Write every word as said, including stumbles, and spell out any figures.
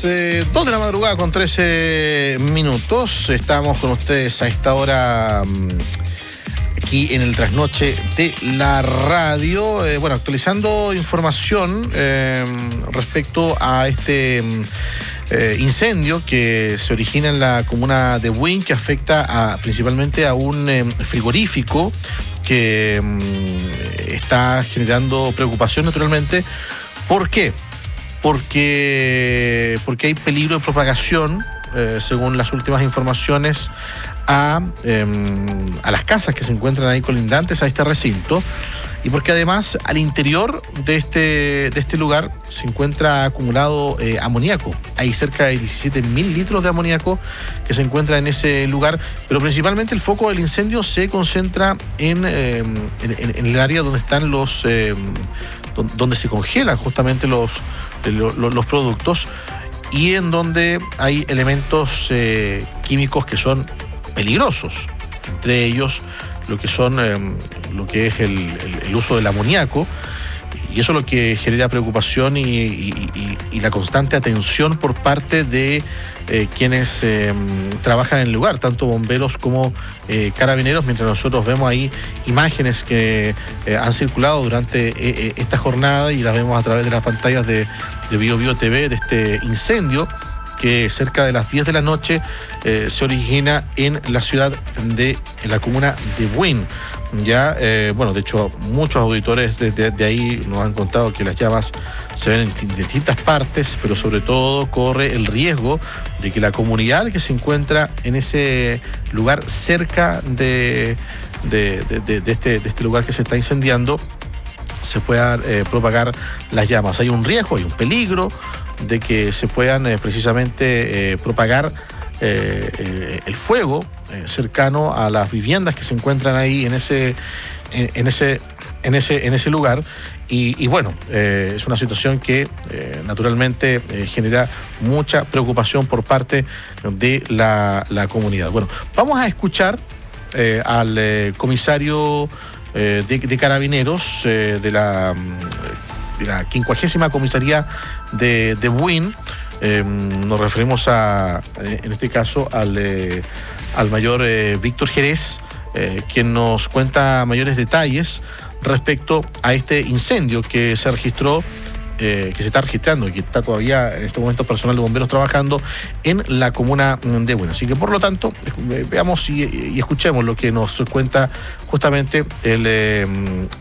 eh, dos de la madrugada con trece minutos. Estamos con ustedes a esta hora mmm, aquí en el trasnoche de la radio. Eh, bueno, actualizando información eh, respecto a este eh, incendio que se origina en la comuna de Buin, que afecta a, principalmente a un eh, frigorífico que eh, está generando preocupación naturalmente. ¿Por qué? Porque, porque hay peligro de propagación, eh, según las últimas informaciones, a, eh, a las casas que se encuentran ahí colindantes a este recinto, y porque además al interior de este, de este lugar se encuentra acumulado eh, amoníaco. Hay cerca de diecisiete mil litros de amoníaco que se encuentra en ese lugar, pero principalmente el foco del incendio se concentra en, eh, en, en el área donde están los... Eh, donde se congelan justamente los, los, los productos, y en donde hay elementos eh, químicos que son peligrosos, entre ellos lo que son eh, lo que es el, el, el uso del amoníaco, y eso es lo que genera preocupación y, y, y, y la constante atención por parte de eh, quienes eh, trabajan en el lugar, tanto bomberos como eh, carabineros, mientras nosotros vemos ahí imágenes que eh, han circulado durante eh, esta jornada y las vemos a través de las pantallas de, de Bio Bio T V de este incendio que cerca de las diez de la noche eh, se origina en la ciudad de, en la comuna de Buin. Ya, eh, bueno, de hecho, muchos auditores de, de, de ahí nos han contado que las llamas se ven en distintas partes, pero sobre todo corre el riesgo de que la comunidad que se encuentra en ese lugar cerca de, de, de, de, de, este, de este lugar que se está incendiando se puedan eh, propagar las llamas. Hay un riesgo, hay un peligro de que se puedan eh, precisamente eh, propagar eh, eh, el fuego eh, cercano a las viviendas que se encuentran ahí en ese, en, en ese, en ese, en ese lugar. Y, y bueno, eh, es una situación que eh, naturalmente eh, genera mucha preocupación por parte de la, la comunidad. Bueno, vamos a escuchar eh, al eh, comisario eh, de, de Carabineros eh, de la de la quincuagésima comisaría de, de Buin. Eh, nos referimos a, en este caso, al, eh, al mayor eh, Víctor Jerez, eh, quien nos cuenta mayores detalles respecto a este incendio que se registró, eh, que se está registrando y que está todavía en estos momentos personal de bomberos trabajando en la comuna de Buin. Así que, por lo tanto, veamos y, y escuchemos lo que nos cuenta justamente el... Eh,